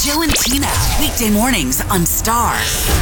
Joe and Tina, weekday mornings on Star.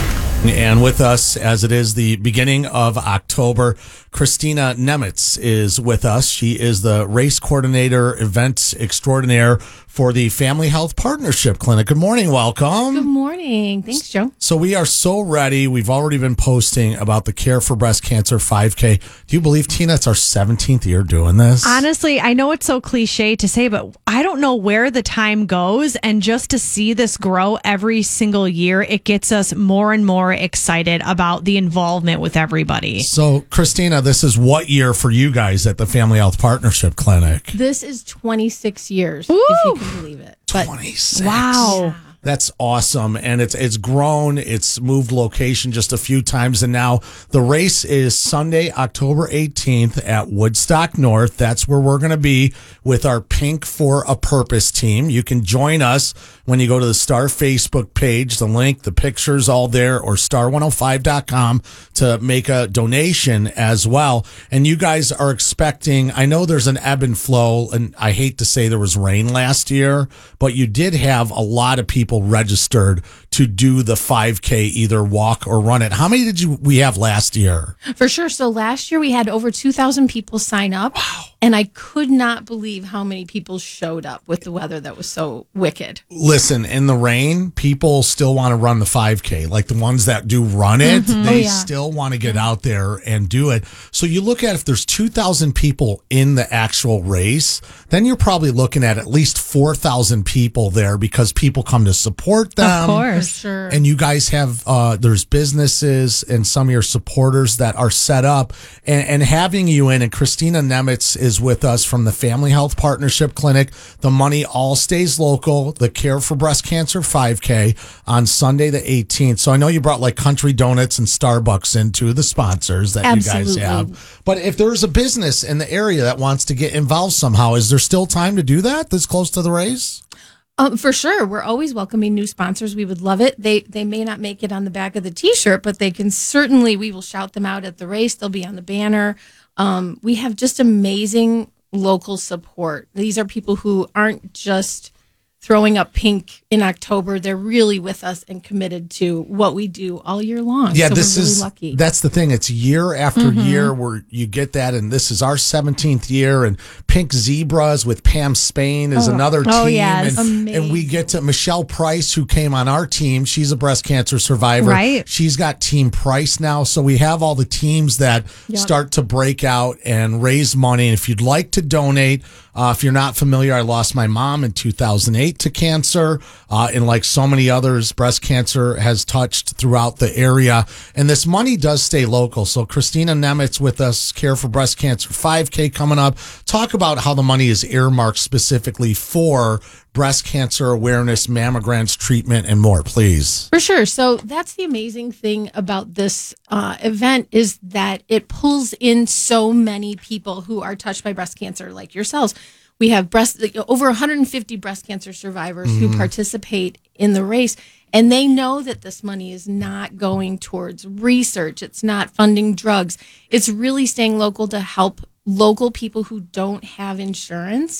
And with us, as it is the beginning of October, Christina Nemitz is with us. She is the race coordinator, event extraordinaire for the Family Health Partnership Clinic. Good morning. Welcome. Good morning. Thanks, Joe. So we are so ready. We've already been posting about the Care for Breast Cancer 5K. Do you believe, Tina, it's our 17th year doing this? Honestly, I know it's so cliche to say, but I don't know where the time goes. And just to see this grow every single year, it gets us more and more excited about the involvement with everybody. So, Christina, this is what year for you guys at the Family Health Partnership Clinic? This is 26 years, Ooh. if you can believe it. 26. Wow. That's awesome. And it's grown. It's moved location just a few times. And now the race is Sunday, October 18th at Woodstock North. That's where we're going to be with our Pink for a Purpose team. You can join us when you go to the Star Facebook page, the link, the pictures all there, or star105.com to make a donation as well. And you guys are expecting, I know there's an ebb and flow, and I hate to say there was rain last year, but you did have a lot of people registered to do the 5K, either walk or run it. How many did we have last year? For sure. So last year we had over 2,000 people sign up. Wow. And I could not believe how many people showed up with the weather that was so wicked. Listen, in the rain, people still want to run the 5K. Like the ones that do run it, they still want to get out there and do it. So you look at if there's 2,000 people in the actual race, then you're probably looking at least 4,000 people there because people come to support them. Of course. For sure. And you guys have, there's businesses and some of your supporters that are set up. And having you in, and Christina Nemitz is with us from the Family Health Partnership Clinic. The money all stays local. The Care for Breast Cancer 5K on Sunday the 18th. So I know you brought like Country Donuts and Starbucks into the sponsors that Absolutely. you guys have. But if there's a business in the area that wants to get involved somehow, is there still time to do that this close to the race? For sure. We're always welcoming new sponsors. We would love it. They may not make it on the back of the T-shirt, but they can certainly, we will shout them out at the race. They'll be on the banner. We have just amazing local support. These are people who aren't just throwing up pink in October. They're really with us and committed to what we do all year long. Yeah, so this we're really is lucky. That's the thing. It's year after year where you get that, and this is our 17th year. And Pink Zebras with Pam Spain is another team. Oh, yes. And we get to Michelle Price, who came on our team. She's a breast cancer survivor. Right. She's got Team Price now. So we have all the teams that start to break out and raise money. And if you'd like to donate, if you're not familiar, I lost my mom in 2008 to cancer. And like so many others, breast cancer has touched throughout the area. And this money does stay local. So Christina Nemitz with us, Care for Breast Cancer 5K coming up. Talk about how the money is earmarked specifically for breast cancer awareness, mammograms, treatment, and more, please. For sure. So that's the amazing thing about this event is that it pulls in so many people who are touched by breast cancer, like yourselves. We have over 150 breast cancer survivors who participate in the race, and they know that this money is not going towards research. It's not funding drugs. It's really staying local to help local people who don't have insurance